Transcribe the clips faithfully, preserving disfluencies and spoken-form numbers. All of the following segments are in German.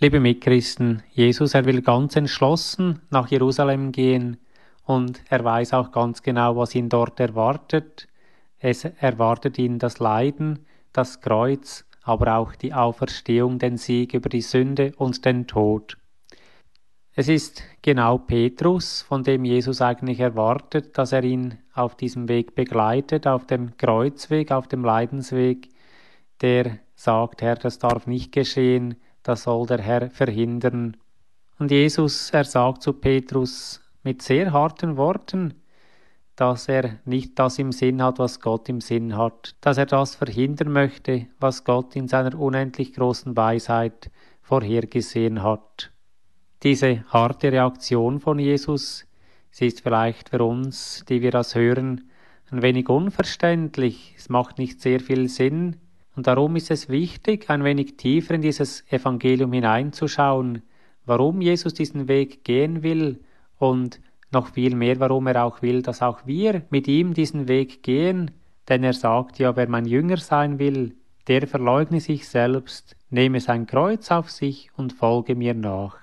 Liebe Mitchristen, Jesus, er will ganz entschlossen nach Jerusalem gehen und er weiß auch ganz genau, was ihn dort erwartet. Es erwartet ihn das Leiden, das Kreuz, aber auch die Auferstehung, den Sieg über die Sünde und den Tod. Es ist genau Petrus, von dem Jesus eigentlich erwartet, dass er ihn auf diesem Weg begleitet, auf dem Kreuzweg, auf dem Leidensweg, der sagt, Herr, das darf nicht geschehen, das soll der Herr verhindern. Und Jesus, er sagt zu Petrus mit sehr harten Worten, dass er nicht das im Sinn hat, was Gott im Sinn hat, dass er das verhindern möchte, was Gott in seiner unendlich großen Weisheit vorhergesehen hat. Diese harte Reaktion von Jesus, sie ist vielleicht für uns, die wir das hören, ein wenig unverständlich, es macht nicht sehr viel Sinn, und darum ist es wichtig, ein wenig tiefer in dieses Evangelium hineinzuschauen, warum Jesus diesen Weg gehen will und noch viel mehr, warum er auch will, dass auch wir mit ihm diesen Weg gehen, denn er sagt ja, wer mein Jünger sein will, der verleugne sich selbst, nehme sein Kreuz auf sich und folge mir nach.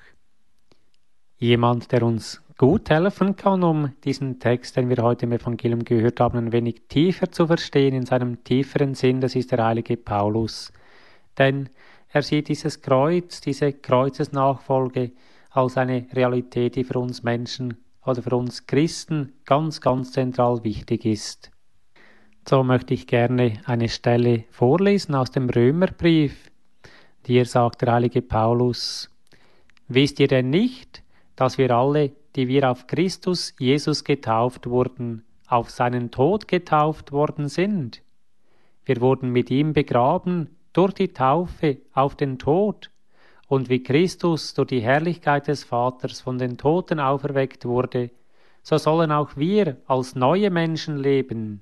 Jemand, der uns gut helfen kann, um diesen Text, den wir heute im Evangelium gehört haben, ein wenig tiefer zu verstehen, in seinem tieferen Sinn, das ist der heilige Paulus. Denn er sieht dieses Kreuz, diese Kreuzesnachfolge als eine Realität, die für uns Menschen oder für uns Christen ganz, ganz zentral wichtig ist. So möchte ich gerne eine Stelle vorlesen aus dem Römerbrief. Hier sagt der heilige Paulus: Wisst ihr denn nicht, dass wir alle, die wir auf Christus Jesus getauft wurden, auf seinen Tod getauft worden sind? Wir wurden mit ihm begraben durch die Taufe auf den Tod, und wie Christus durch die Herrlichkeit des Vaters von den Toten auferweckt wurde, so sollen auch wir als neue Menschen leben.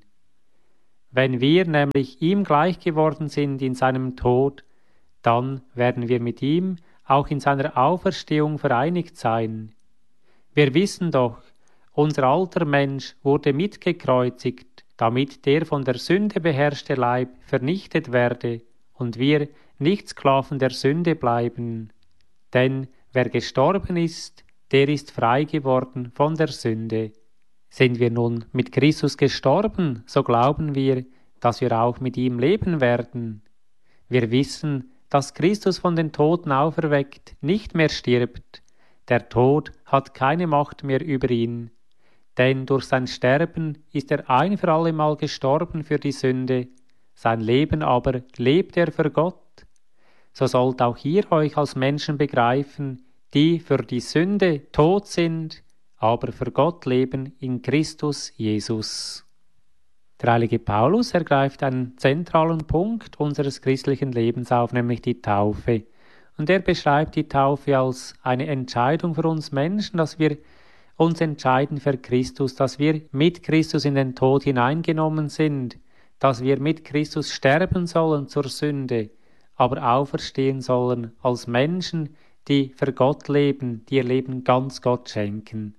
Wenn wir nämlich ihm gleich geworden sind in seinem Tod, dann werden wir mit ihm auch in seiner Auferstehung vereinigt sein. Wir wissen doch, unser alter Mensch wurde mitgekreuzigt, damit der von der Sünde beherrschte Leib vernichtet werde und wir nicht Sklaven der Sünde bleiben. Denn wer gestorben ist, der ist frei geworden von der Sünde. Sind wir nun mit Christus gestorben, so glauben wir, dass wir auch mit ihm leben werden. Wir wissen, dass Christus von den Toten auferweckt nicht mehr stirbt. Der Tod hat keine Macht mehr über ihn. Denn durch sein Sterben ist er ein für allemal gestorben für die Sünde, sein Leben aber lebt er für Gott. So sollt auch ihr euch als Menschen begreifen, die für die Sünde tot sind, aber für Gott leben in Christus Jesus. Der heilige Paulus ergreift einen zentralen Punkt unseres christlichen Lebens auf, nämlich die Taufe. Und er beschreibt die Taufe als eine Entscheidung für uns Menschen, dass wir uns entscheiden für Christus, dass wir mit Christus in den Tod hineingenommen sind, dass wir mit Christus sterben sollen zur Sünde, aber auferstehen sollen als Menschen, die für Gott leben, die ihr Leben ganz Gott schenken.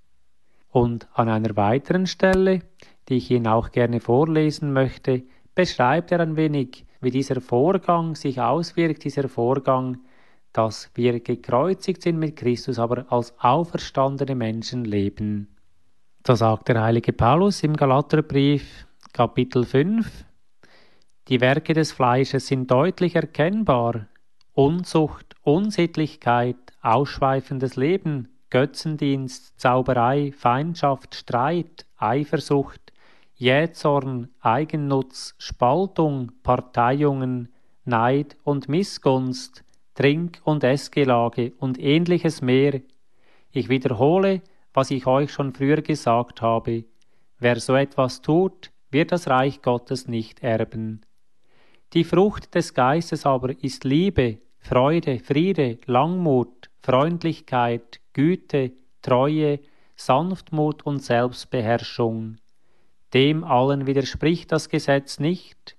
Und an einer weiteren Stelle, die ich Ihnen auch gerne vorlesen möchte, beschreibt er ein wenig, wie dieser Vorgang sich auswirkt, dieser Vorgang, dass wir gekreuzigt sind mit Christus, aber als auferstandene Menschen leben. So sagt der heilige Paulus im Galaterbrief, Kapitel fünf, die Werke des Fleisches sind deutlich erkennbar: Unzucht, Unsittlichkeit, ausschweifendes Leben, Götzendienst, Zauberei, Feindschaft, Streit, Eifersucht, Jähzorn, Eigennutz, Spaltung, Parteiungen, Neid und Missgunst, Trink- und Essgelage und ähnliches mehr. Ich wiederhole, was ich euch schon früher gesagt habe: Wer so etwas tut, wird das Reich Gottes nicht erben. Die Frucht des Geistes aber ist Liebe, Freude, Friede, Langmut, Freundlichkeit, Güte, Treue, Sanftmut und Selbstbeherrschung. Dem allen widerspricht das Gesetz nicht.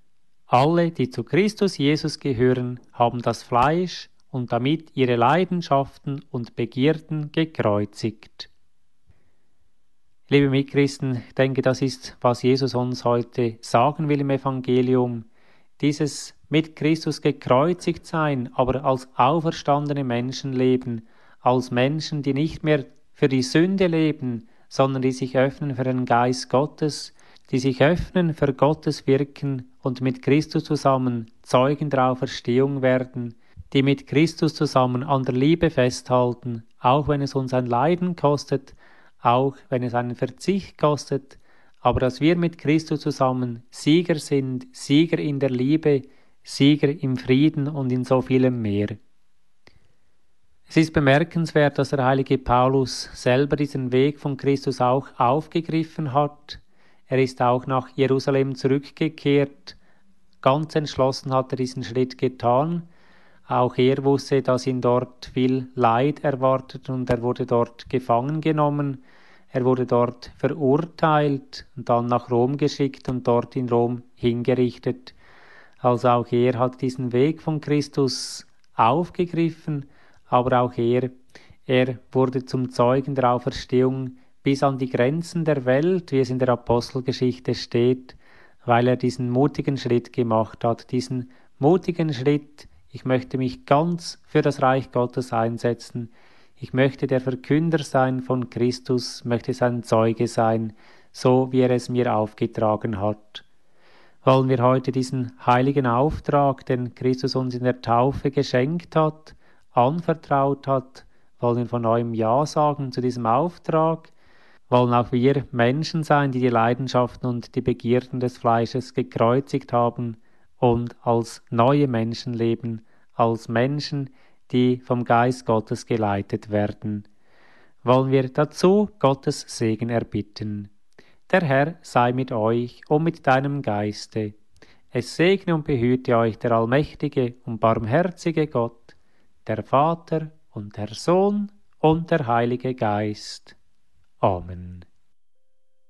Alle, die zu Christus Jesus gehören, haben das Fleisch und damit ihre Leidenschaften und Begierden gekreuzigt. Liebe Mitchristen, ich denke, das ist, was Jesus uns heute sagen will im Evangelium. Dieses mit Christus gekreuzigt sein, aber als auferstandene Menschen leben, als Menschen, die nicht mehr für die Sünde leben, sondern die sich öffnen für den Geist Gottes, die sich öffnen für Gottes Wirken und mit Christus zusammen Zeugen der Auferstehung werden, die mit Christus zusammen an der Liebe festhalten, auch wenn es uns ein Leiden kostet, auch wenn es einen Verzicht kostet, aber dass wir mit Christus zusammen Sieger sind, Sieger in der Liebe, Sieger im Frieden und in so vielem mehr. Es ist bemerkenswert, dass der heilige Paulus selber diesen Weg von Christus auch aufgegriffen hat. Er ist auch nach Jerusalem zurückgekehrt. Ganz entschlossen hat er diesen Schritt getan. Auch er wusste, dass ihn dort viel Leid erwartet und er wurde dort gefangen genommen. Er wurde dort verurteilt und dann nach Rom geschickt und dort in Rom hingerichtet. Also auch er hat diesen Weg von Christus aufgegriffen, aber auch er, er wurde zum Zeugen der Auferstehung bis an die Grenzen der Welt, wie es in der Apostelgeschichte steht, weil er diesen mutigen Schritt gemacht hat, diesen mutigen Schritt, ich möchte mich ganz für das Reich Gottes einsetzen, ich möchte der Verkünder sein von Christus, möchte sein Zeuge sein, so wie er es mir aufgetragen hat. Wollen wir heute diesen heiligen Auftrag, den Christus uns in der Taufe geschenkt hat, anvertraut hat, wollen wir von neuem Ja sagen zu diesem Auftrag, wollen auch wir Menschen sein, die die Leidenschaften und die Begierden des Fleisches gekreuzigt haben und als neue Menschen leben, als Menschen, die vom Geist Gottes geleitet werden. Wollen wir dazu Gottes Segen erbitten. Der Herr sei mit euch und mit deinem Geiste. Es segne und behüte euch der allmächtige und barmherzige Gott, der Vater und der Sohn und der Heilige Geist. Amen.